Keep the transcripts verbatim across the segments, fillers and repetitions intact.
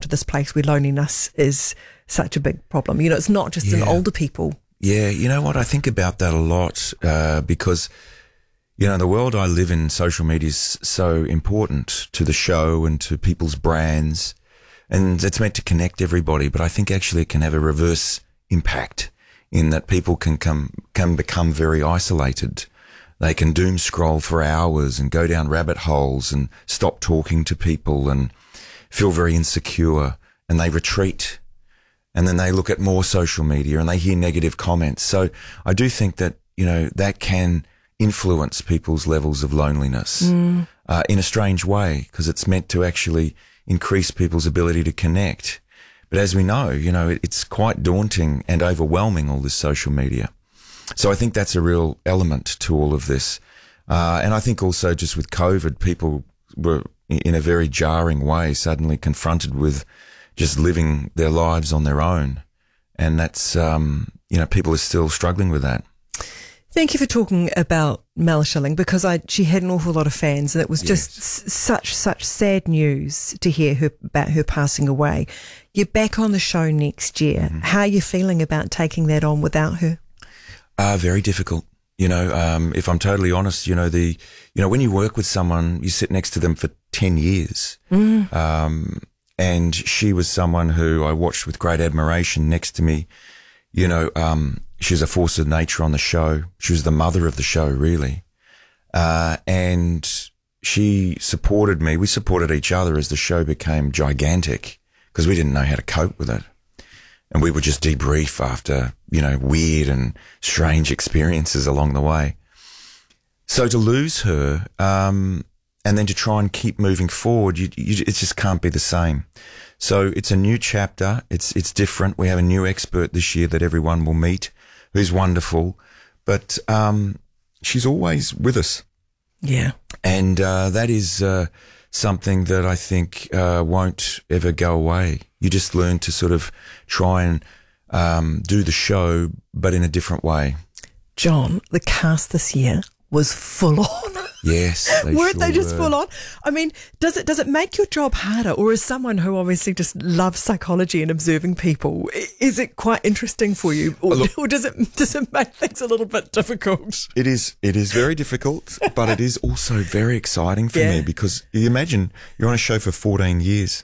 to this place where loneliness is such a big problem. You know, it's not just yeah. in older people. Yeah, you know what? I think about that a lot uh, because, you know, the world I live in, social media is so important to the show and to people's brands, and it's meant to connect everybody. But I think actually it can have a reverse impact in that people can come can become very isolated. They can doom scroll for hours and go down rabbit holes and stop talking to people and feel very insecure, and they retreat. And then they look at more social media and they hear negative comments. So I do think that, you know, that can influence people's levels of loneliness mm. uh, in a strange way, because it's meant to actually increase people's ability to connect. But as we know, you know, it, it's quite daunting and overwhelming, all this social media. So I think that's a real element to all of this. Uh, and I think also just with COVID, people were in a very jarring way suddenly confronted with just living their lives on their own. And that's, um, you know, people are still struggling with that. Thank you for talking about Mel Schilling, because I, she had an awful lot of fans, and it was just Yes. s- such, such sad news to hear her about her passing away. You're back on the show next year. Mm-hmm. How are you feeling about taking that on without her? Uh, very difficult. You know, um, if I'm totally honest, you know, the, you know, when you work with someone, you sit next to them for ten years. Mm. Um, and she was someone who I watched with great admiration next to me. You know, um, she was a force of nature on the show. She was the mother of the show, really. Uh, and she supported me. We supported each other as the show became gigantic, because we didn't know how to cope with it. And we would just debrief after, you know, weird and strange experiences along the way. So to lose her, um, and then to try and keep moving forward, you, you, it just can't be the same. So it's a new chapter. It's, it's different. We have a new expert this year that everyone will meet, who's wonderful, but, um, she's always with us. Yeah. And, uh, that is, uh, something that I think, uh, won't ever go away. You just learn to sort of try and, um, do the show, but in a different way. John, the cast this year was full on. Yes. They Weren't sure they just were. full on? I mean, does it does it make your job harder? Or as someone who obviously just loves psychology and observing people, i- is it quite interesting for you? Or, Look, or does it does it make things a little bit difficult? It is, it is very difficult, but it is also very exciting for Yeah. me, because you imagine you're on a show for fourteen years.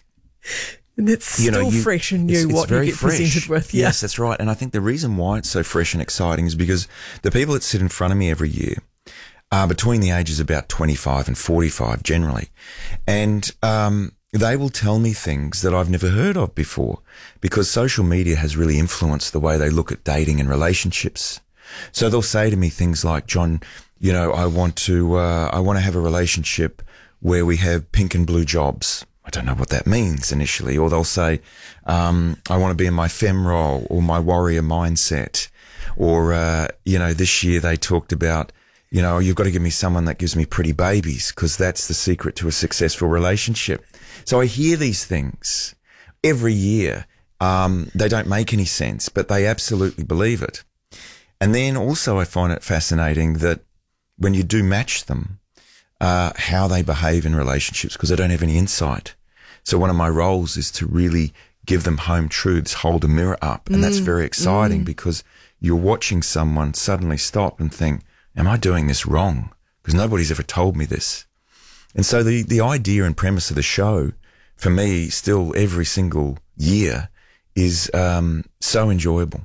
And it's You still know, you- fresh and new it's- it's what very you get fresh. presented with. Yeah. Yes, that's right. And I think the reason why it's so fresh and exciting is because the people that sit in front of me every year are between the ages of about twenty-five and forty-five generally. And, um, they will tell me things that I've never heard of before, because social media has really influenced the way they look at dating and relationships. So they'll say to me things like, John, you know, I want to, uh, I want to have a relationship where we have pink and blue jobs. I don't know what that means initially. Or they'll say, um, I want to be in my femme role or my warrior mindset. Or, uh, you know, this year they talked about, you know, you've got to give me someone that gives me pretty babies, because that's the secret to a successful relationship. So I hear these things every year. Um, they don't make any sense, but they absolutely believe it. And then also I find it fascinating that when you do match them, uh, how they behave in relationships, because I don't have any insight. So one of my roles is to really give them home truths, hold a mirror up. And mm, that's very exciting mm. because you're watching someone suddenly stop and think, am I doing this wrong? Because nobody's ever told me this. And so the, the idea and premise of the show, for me, still every single year, is um, so enjoyable.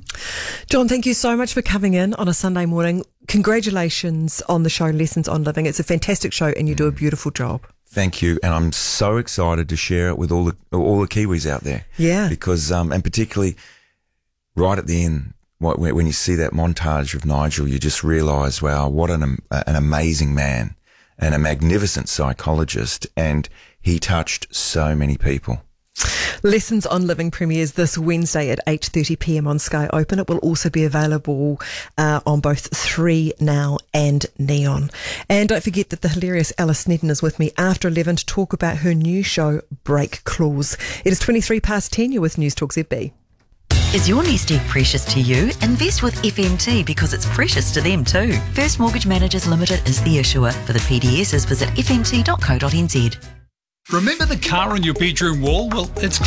John, thank you so much for coming in on a Sunday morning. Congratulations on the show Lessons on Living. It's a fantastic show and you do a beautiful job. Thank you, and I'm so excited to share it with all the all the Kiwis out there. Yeah, because um, and particularly right at the end, when you see that montage of Nigel, you just realise, wow, what an an amazing man and a magnificent psychologist, and he touched so many people. Lessons on Living premieres this Wednesday at eight thirty p.m. on Sky Open. It will also be available uh, on both three Now and Neon. And don't forget that the hilarious Alice Snedden is with me after eleven to talk about her new show, Break Clause. It is twenty-three past ten. You're with News Talk Z B. Is your nest egg precious to you? Invest with F M T because it's precious to them too. First Mortgage Managers Limited is the issuer. For the P D Ss, visit f m t dot co dot n z. Remember the car on your bedroom wall? Well, it's